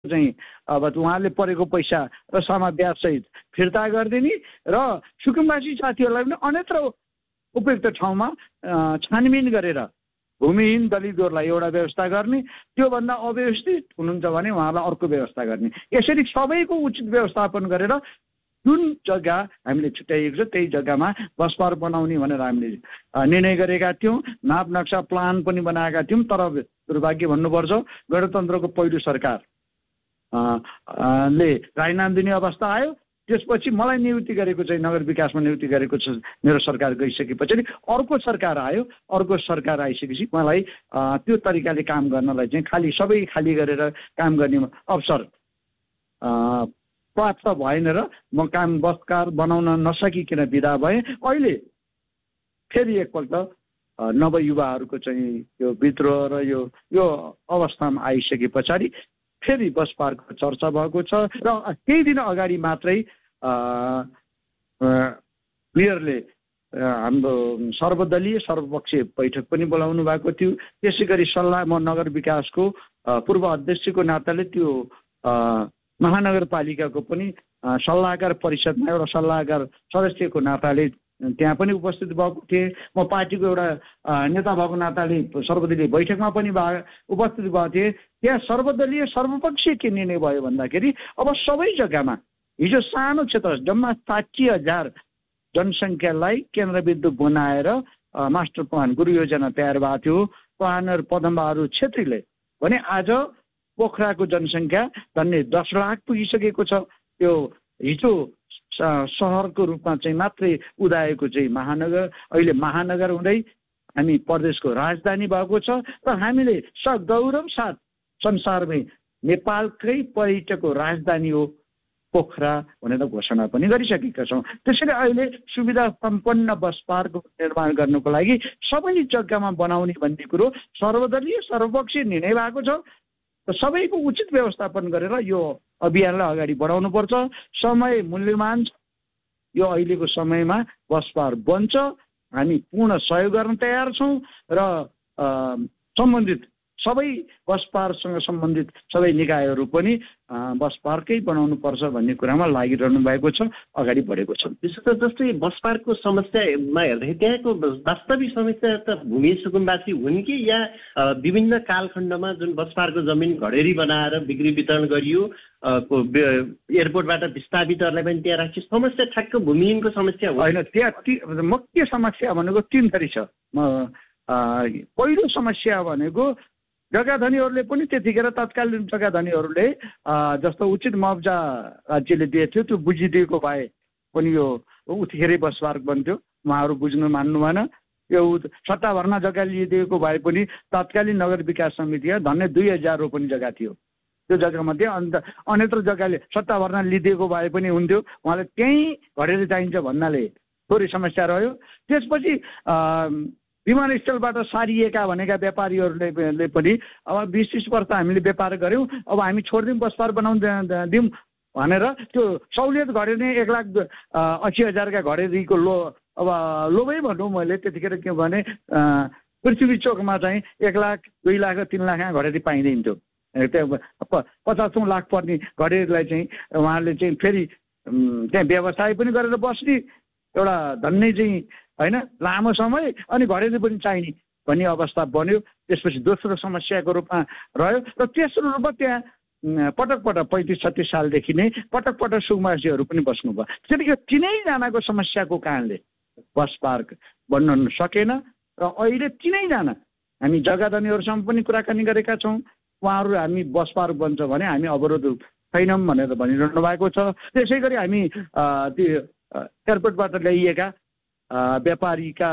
चाहिँ अब उहाँले परेको पैसा र सामा ब्याज सहित फिर्ता गरिदिने र सुकुम्बासी साथीहरूलाई पनि अन्यत्र उपयुक्त ठाउँमा छानबिन गरेर भूमिहीन दलितहरूलाई एउटा व्यवस्था गर्ने, त्योभन्दा अव्यवस्थित हुनुहुन्छ भने उहाँलाई अर्को व्यवस्था गर्ने। यसरी सबैको उचित व्यवस्थापन गरेर जुन जग्गा हामीले छुट्याइएको छ त्यही जग्गामा बस पार्क बनाउने भनेर हामीले निर्णय गरेका थियौँ। नाप नक्सा प्लान पनि बनाएका थियौँ। तर दुर्भाग्य भन्नुपर्छ, गणतन्त्रको पहिलो सरकार ले राजीनामा दिने अवस्था आयो। त्यसपछि मलाई नियुक्ति गरेको चाहिँ नगर विकासमा नियुक्ति गरेको छ मेरो सरकार गइसकेपछि अर्को सरकार आयो। अर्को सरकार आइसकेपछि मलाई त्यो तरिकाले काम गर्नलाई चाहिँ सबै खाली गरेर काम गर्ने अवसर प्राप्त भएन र म काम बसकार बनाउन नसकिकन बिदा भएँ। अहिले फेरि एकपल्ट नवयुवाहरूको चाहिँ यो विद्रोह र यो अवस्थामा आइसके पछाडि फेरि बस पार्कको चर्चा भएको छ र केही दिन अगाडि मात्रै मेयरले हाम्रो सर्वदलीय सर्वपक्षीय बैठक पनि बोलाउनु भएको थियो। त्यसै गरी सल्लाह म नगर विकासको पूर्व अध्यक्षको नाताले त्यो महानगरपालिकाको पनि सल्लाहकार परिषदमा एउटा सल्लाहकार सदस्यको नाताले त्यहाँ पनि उपस्थित भएको थिएँ। म पार्टीको एउटा नेता भएको नाताले सर्वदलीय बैठकमा पनि उपस्थित भएको थिएँ। त्यहाँ सर्वदलीय सर्वपक्षीय के निर्णय भयो भन्दाखेरि अब सबै जग्गामा हिजो सानो क्षेत्र जम्मा 60,000 जनसङ्ख्यालाई केन्द्रबिन्दु बनाएर मास्टर प्लान गुरु योजना तयार भएको थियो। प्लानर पदमबहादुर छेत्रीले भने आज पोखराको जनसङ्ख्या झन्डै 10 लाख पुगिसकेको छ। त्यो हिजो सहरको रूपमा चाहिँ मात्रै उदाएको चाहिँ महानगर अहिले महानगर हुँदै हामी प्रदेशको राजधानी भएको छ र हामीले सगौरव साथ संसारमै नेपालकै पर्यटकको राजधानी हो पोखरा भनेर घोषणा पनि गरिसकेका छौँ। त्यसैले अहिले सुविधा सम्पन्न बस पार्क निर्माण गर्नुको लागि सबै जग्गामा बनाउने भन्ने कुरो सर्वदलीय सर्वपक्षीय निर्णय भएको छ। सबैको उचित व्यवस्थापन गरेर यो अभियानलाई अगाडि बढाउनुपर्छ। समय मूल्यमान छ। यो अहिलेको समयमा बस पार्क बन्छ। हामी पूर्ण सहयोग गर्न तयार छौँ र सम्बन्धित सबै बस पार्कसँग सम्बन्धित सबै निकायहरू पनि बस पार्कै बनाउनुपर्छ भन्ने कुरामा लागिरहनु भएको छ, अगाडि बढेको छ। विशेष जस्तै बस पार्कको समस्यामा हेर्दाखेरि त्यहाँको वास्तविक समस्या त भूमि सुकुम्बासी हुन् कि या विभिन्न कालखण्डमा जुन बस पार्कको जमिन घडेरी बनाएर बिक्री वितरण गरियो, एयरपोर्टबाट विस्थापितहरूलाई पनि त्यहाँ राखियो, समस्या ठ्याक्क भूमिहीनको समस्या होइन। त्यहाँ मुख्य समस्या भनेको 3 थरी छ। पहिलो समस्या भनेको जग्गाधनीहरूले पनि त्यतिखेर तत्कालीन जग्गाधनीहरूले जस्तो उचित मुआवजा राज्यले दिएको थियो त्यो बुझिदिएको भए पनि यो उतिखेरै बस पार्क बन्थ्यो। उहाँहरू बुझ्नु मान्नु भएन। यो सट्टा भर्ना जग्गा लिइदिएको भए पनि तत्कालीन नगर विकास समितिमा झन्डै 2000 रोपनी जग्गा थियो। त्यो जग्गामध्ये अन्यत्र जग्गाले सट्टा भर्ना लिइदिएको भए पनि हुन्थ्यो। उहाँले त्यहीँ घडेरी चाहिन्छ भन्नाले थोरै समस्या रह्यो। त्यसपछि विमानस्थलबाट सारिएका भनेका व्यापारीहरूले पनि अब 20-30 वर्ष हामीले व्यापार गऱ्यौँ, अब हामी छोडिदिउँ, बस पार्क बनाउन दिउँ भनेर त्यो सहुलियत घडेरी 1,80,000 का घडेरीको अब लोभै भनौँ मैले। त्यतिखेर के भने पृथ्वी चोकमा चाहिँ 1 लाख 2 लाख 3 लाख घडेरी पाइँदैन्थ्यो। त्यहाँ 50 लाख पर्ने घडेरीलाई चाहिँ उहाँहरूले चाहिँ फेरि त्यहाँ व्यवसाय पनि गरेर बस्ने एउटा धन्नै चाहिँ होइन लामो समय अनि घडेरी पनि चाहिने भन्ने अवस्था बन्यो। त्यसपछि दोस्रो समस्याको रूपमा रह्यो र तेस्रो रूपमा त्यहाँ पटक 35-36 सालदेखि नै पटक सुकुम्बासीहरू पनि बस्नुभयो। त्यसैले यो 3 जनाको समस्याको कारणले बस पार्क बन्न सकेन र अहिले 3 जना हामी जग्गाधनीहरूसँग पनि कुराकानी गरेका छौँ। उहाँहरू हामी बस पार्क बन्छ भने हामी अवरोध छैनौँ भनेर भनिरहनु भएको छ। त्यसै गरी हामी त्यो एयरपोर्टबाट ल्याइएका व्यापारीका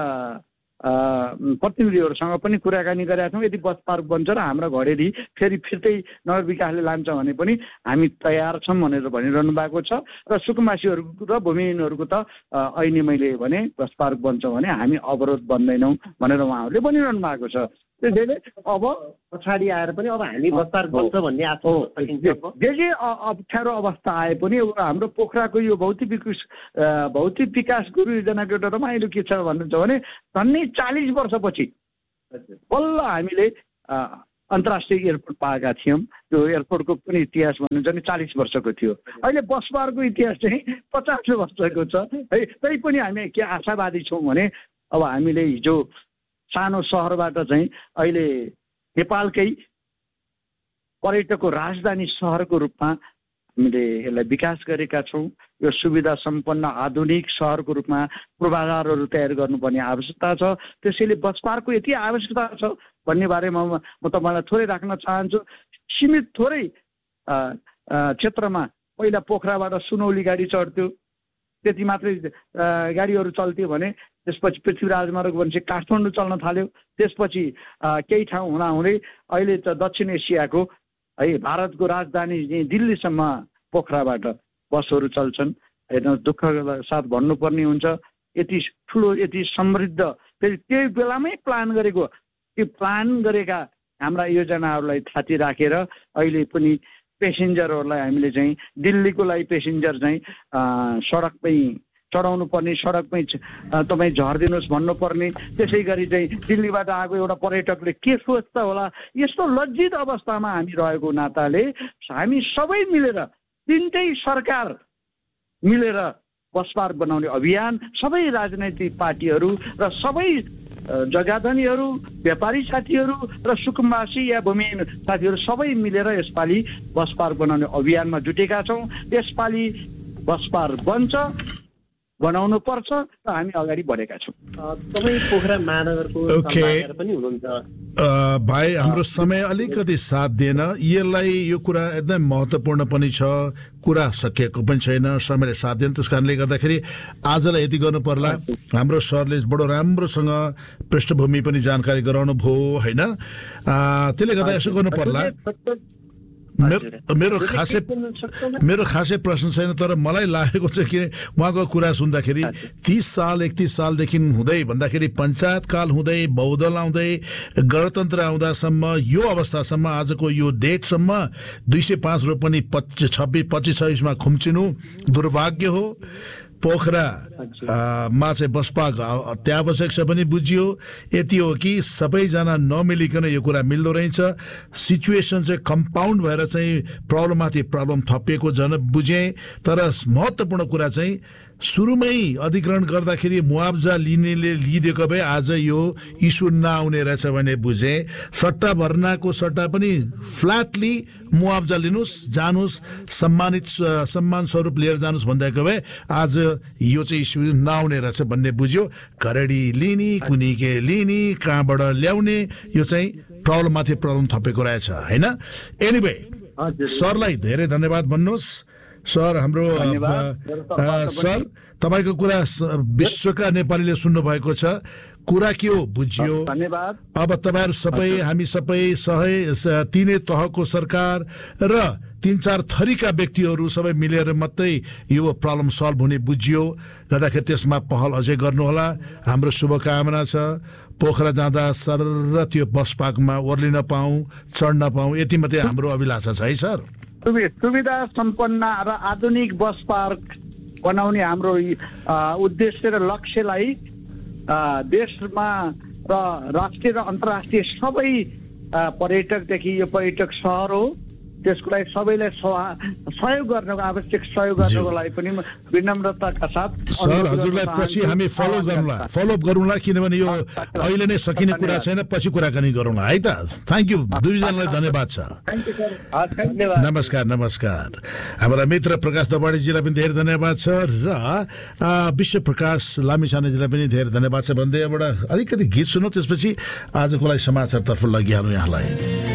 प्रतिनिधिहरूसँग पनि कुराकानी गरेका छौँ। यदि बस पार्क बन्छ र हाम्रो घडेरी फेरि फिर्तै नगर विकासले लान्छ भने पनि हामी तयार छौँ भनेर भनिरहनु भएको छ। र सुकुम्बासीहरूको र भूमिहीनहरूको त अहिले मैले भने बस पार्क बन्छ भने हामी अवरोध बन्दैनौँ भनेर उहाँहरूले भनिरहनु भएको छ। त्यसैले अब पछाडि आएर पनि अब हामी बस पार्क बन्छ भन्ने आशा जे अप्ठ्यारो अवस्था आए पनि हाम्रो पोखराको यो भौतिक विकास गुरु योजनाको एउटा रमाइलो के छ भन्नुहुन्छ भने झन्डै 40 वर्षपछि बल्ल हामीले अन्तर्राष्ट्रिय एयरपोर्ट पाएका थियौँ। त्यो एयरपोर्टको पनि इतिहास भन्नुहुन्छ नि 40 वर्षको थियो। अहिले बस पार्कको इतिहास चाहिँ 50 वर्षको छ है। तै पनि हामी के आशावादी छौँ भने अब हामीले हिजो सानो सहरबाट चाहिँ अहिले नेपालकै पर्यटकको राजधानी सहरको रूपमा हामीले यसलाई विकास गरेका छौँ। यो सुविधा सम्पन्न आधुनिक सहरको रूपमा पूर्वाधारहरू तयार गर्नुपर्ने आवश्यकता छ। त्यसैले बस पार्कको यति आवश्यकता छ भन्ने बारेमा म तपाईँलाई थोरै राख्न चाहन्छु। सीमित थोरै क्षेत्रमा पहिला पोखराबाट सुनौली गाडी चढ्थ्यो, त्यति मात्रै गाडीहरू चल्थ्यो भने त्यसपछि पृथ्वी राजमार्ग भनेपछि काठमाडौँ चल्न थाल्यो। त्यसपछि केही ठाउँ हुँदाहुँदै अहिले त दक्षिण एसियाको है भारतको राजधानी दिल्लीसम्म पोखराबाट बसहरू चल्छन्। हेर्नुहोस् दुःखको साथ भन्नुपर्ने हुन्छ यति ठुलो यति समृद्ध फेरि त्यही बेलामै प्लान गरेको त्यो प्लान गरेका हाम्रा योजनाहरूलाई थाती राखेर अहिले पनि पेसेन्जरहरूलाई हामीले चाहिँ दिल्लीको लागि पेसेन्जर चाहिँ सडकमै चढाउनु पर्ने, सडकमै तपाईँ झरिदिनुहोस् भन्नुपर्ने। त्यसै गरी चाहिँ दिल्लीबाट आएको एउटा पर्यटकले के सोच्छ होला, यस्तो लज्जित अवस्थामा हामी रहेको नाताले हामी सबै मिलेर तिनटै सरकार मिलेर बस पार्क बनाउने अभियान सबै राजनैतिक पार्टीहरू र सबै जग्गाधनीहरू, व्यापारी साथीहरू र सुकुम्बासी या भूमिहीन साथीहरू सबै मिलेर यसपालि बस पार्क बनाउने अभियानमा जुटेका छौँ। यसपालि बस पार्क बन्छ, बनाउनु पर्छ र हामी अगाडि बढेका छौँ। तपाईँ पोखरा महानगरको संवाददाता पनि हुनुहुन्छ भाइ। हाम्रो समय अलिकति साथ दिएन, यसलाई यो कुरा एकदम महत्त्वपूर्ण पनि छ, कुरा सकिएको पनि छैन, समयले साथ दिएन। त्यस कारणले गर्दाखेरि आजलाई यति गर्नु पर्ला। हाम्रो सरले बडो राम्रोसँग पृष्ठभूमि पनि जानकारी गराउनु भयो होइन, त्यसले गर्दा यसो गर्नु पर्ला। मेरो खासै प्रश्न छैन, तर मलाई लागेको छ कि उहाँको कुरा सुन्दाखेरि 30 साल 31 सालदेखि हुँदै भन्दाखेरि पञ्चायत काल हुँदै बहुदल आउँदै गणतन्त्र आउँदासम्म यो अवस्थासम्म आजको यो डेटसम्म 205 रोपनी 25-26मा खुम्चिनु दुर्भाग्य हो। पोखरामा चाहिँ बस पार्क अत्यावश्यक छ पनि बुझियो। यति हो कि सबैजना नमिलिकन यो कुरा मिल्दो रहेछ। सिचुएसन चाहिँ कम्पाउन्ड भएर चाहिँ प्रब्लममाथि प्रब्लम थपिएको झन् बुझेँ। तर महत्त्वपूर्ण कुरा चाहिँ सुरुमै अधिग्रहण गर्दाखेरि मुआवजा लिनेले लिइदिएको भए आज यो इस्यु नआउने रहेछ भने बुझेँ। सट्टा भर्नाको सट्टा पनि फ्ल्याटली मुआवजा लिनुहोस्, जानुहोस्, सम्मान स्वरूप लिएर जानुहोस् भनिदिएको भए आज यो चाहिँ इस्यु नआउने रहेछ भन्ने बुझ्यो। घरेडी लिने, कुनी के लिने, कहाँबाट ल्याउने, यो चाहिँ प्रब्लममाथि प्रब्लम थपेको रहेछ होइन। एनिवे सरलाई धेरै धन्यवाद भन्नुहोस्। सर हाम्रो सर तपाईँको कुरा विश्वका नेपालीले सुन्नु भएको छ, कुरा के हो बुझियो। अब तपाईँहरू सबै हामी सबै तिनै तहको सरकार र 3-4 थरीका व्यक्तिहरू सबै मिलेर मात्रै यो प्रब्लम सल्भ हुने बुझियो। गर्दाखेरि त्यसमा पहल अझै गर्नुहोला। हाम्रो शुभकामना छ पोखरा जाँदा सर र त्यो बस पार्कमा ओर्लिन पाऊँ, चढ्न पाऊँ, यति मात्रै हाम्रो अभिलाषा छ है सर। सुविधा सम्पन्न र आधुनिक बस पार्क बनाउने हाम्रो उद्देश्य र लक्ष्यलाई देशमा र राष्ट्रिय र अन्तर्राष्ट्रिय सबै पर्यटकदेखि यो पर्यटक सहर हो, त्यसको लागि सबैलाई सहयोग गर्नको आवश्यक सहयोग गर्नको लागि पनि विनम्रताका साथ सर हजुरलाई पछि हामी फलोअप गरौँला किनभने यो अहिले नै सकिने कुरा छैन, पछि कुराकानी गरौँला है त। थ्याङ्क यू, दुईजनालाई धन्यवाद छ। नमस्कार। हाम्रा मित्र प्रकाश दबाडीजीलाई पनि धेरै धन्यवाद छ र विश्व प्रकाश लामिछानेजीलाई पनि धेरै धन्यवाद छ भन्दै एउटा अलिकति गीत सुनौ, त्यसपछि आजको लागि समाचारतर्फ लगिहालौँ यहाँलाई।